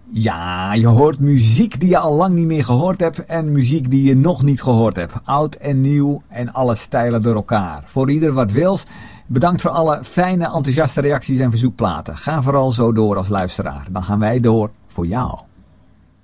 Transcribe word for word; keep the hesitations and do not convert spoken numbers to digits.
Ja, je hoort muziek die je al lang niet meer gehoord hebt en muziek die je nog niet gehoord hebt. Oud en nieuw en alle stijlen door elkaar. Voor ieder wat wils. Bedankt voor alle fijne, enthousiaste reacties en verzoekplaten. Ga vooral zo door als luisteraar. Dan gaan wij door voor jou.